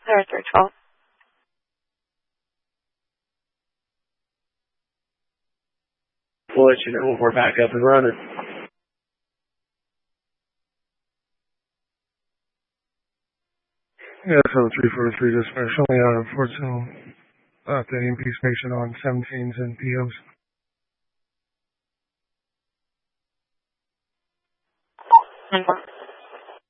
There, 312. We'll let you know when we're back up and running. Yeah, so 343 dispatch, only out of Fort Sill, the EMP station on 17s and POs.